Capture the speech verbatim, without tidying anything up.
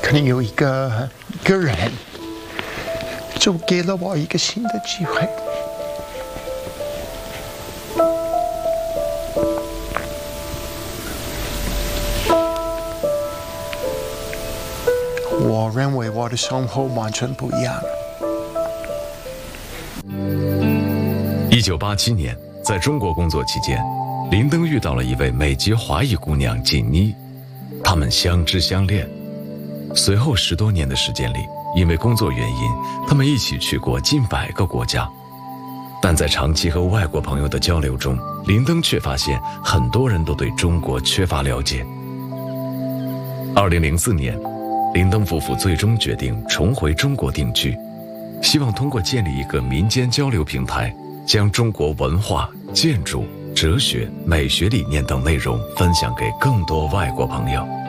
可能有一个一个人，就给了我一个新的机会。我认为我的生活完全不一样。 一九八七年，在中国工作期间，林登遇到了一位美籍华裔姑娘锦妮，他们相知相恋。随后十多年的时间里，因为工作原因，他们一起去过近百个国家。但在长期和外国朋友的交流中，林登却发现很多人都对中国缺乏了解。二零零四年，林登夫妇最终决定重回中国定居，希望通过建立一个民间交流平台，将中国文化、建筑、哲学、美学理念等内容分享给更多外国朋友。